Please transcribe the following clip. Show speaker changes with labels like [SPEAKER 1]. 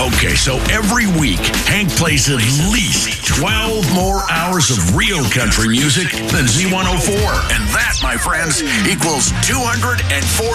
[SPEAKER 1] Okay, so every week, Hank plays at least 12 more hours of real country music than Z104. And that, my friends, equals 240